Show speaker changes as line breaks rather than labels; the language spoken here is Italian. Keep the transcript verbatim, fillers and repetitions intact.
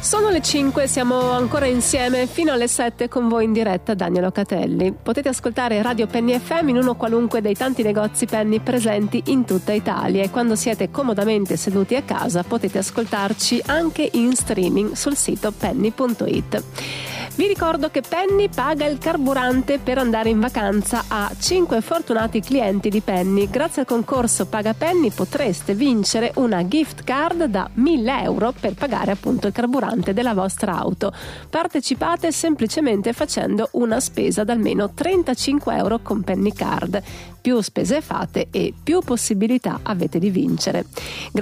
Sono le cinque, siamo ancora insieme fino alle sette con voi in diretta, Daniel Locatelli. Potete ascoltare Radio Penny F M in uno qualunque dei tanti negozi Penny presenti in tutta Italia, e quando siete comodamente seduti a casa potete ascoltarci anche in streaming sul sito penny punto it. Vi ricordo che Penny paga il carburante per andare in vacanza a cinque fortunati clienti di Penny. Grazie al concorso Paga Penny potreste vincere una gift card da mille euro per pagare appunto il carburante della vostra auto. Partecipate semplicemente facendo una spesa da almeno trentacinque euro con Penny Card. Più spese fate e più possibilità avete di vincere.